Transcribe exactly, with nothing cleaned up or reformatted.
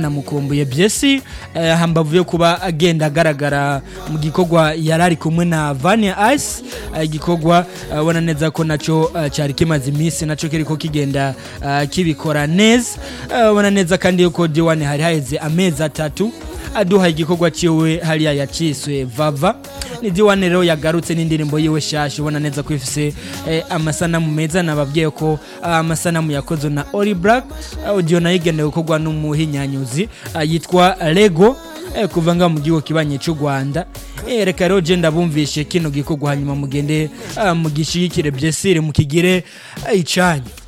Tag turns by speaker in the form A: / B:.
A: namukumbuye byesi eh, hambavu yo kuba agenda agaragara mu gikorwa yarari kumwe na Vania Ice uh, gikorwa uh, wana neza ko naco uh, cyari kimaze iminsi naco kiriko kigenda uh, kibikora neza uh, wana neza kandi yuko D one hari haheze amezi atatu aduha igikorwa ciwe hariya yaciswe Vava ni D one rero yagarutse n'indirimbo yiwe shashi ubona neza ko ifise eh, amasanamu meza nababwiye ko uh, amasanamu yakoze na Ori Black audio uh, nayigenewe gukorwa n'umuhinyanyuzi uh, yitwa Lego eh, kuvanga mu gihugu kibanye cy'u Rwanda eh, reka rero je ndabumvishe kino gikorwa hanyuma mugende uh, mugishigikire byesire mukigire uh, icanye